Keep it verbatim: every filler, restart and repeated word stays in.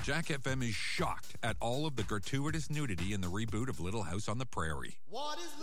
Jack F M is shocked at all of the gratuitous nudity in the reboot of Little House on the Prairie. What is